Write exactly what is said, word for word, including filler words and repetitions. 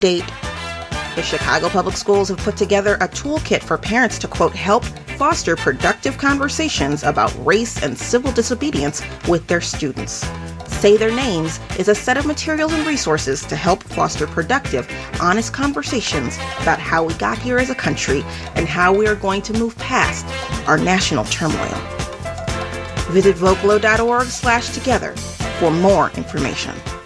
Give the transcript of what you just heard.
date. The Chicago Public Schools have put together a toolkit for parents to, quote, help foster productive conversations about race and civil disobedience with their students. Say Their Names is a set of materials and resources to help foster productive, honest conversations about how we got here as a country and how we are going to move past our national turmoil. Visit vocalo dot org slash together for more information.